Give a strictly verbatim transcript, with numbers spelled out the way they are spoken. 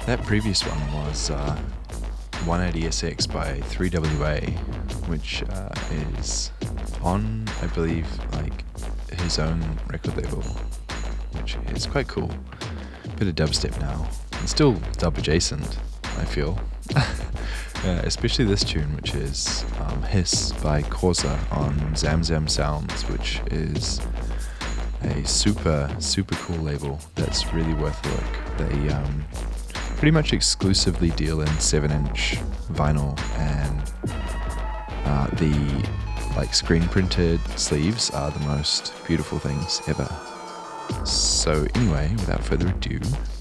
that previous one was uh, one eighty S X by three W A, which uh, is on, I believe, like his own record label, which is quite cool. Bit of dubstep now, and still dub adjacent, I feel. Yeah, especially this tune, which is um, Hiss by Corsa on Zam Zam Sounds, which is a super, super cool label that's really worth a look. They um, pretty much exclusively deal in seven inch vinyl, and uh, the like screen printed sleeves are the most beautiful things ever. So anyway, without further ado,